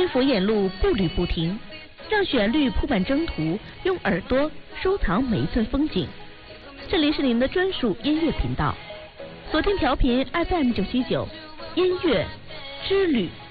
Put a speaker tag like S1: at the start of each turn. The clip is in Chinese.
S1: 佛眼路步履不停，让旋律铺满征途，用耳朵收藏每一寸风景。这里是您的专属音乐频道，锁定调频 FM 979，音乐之旅。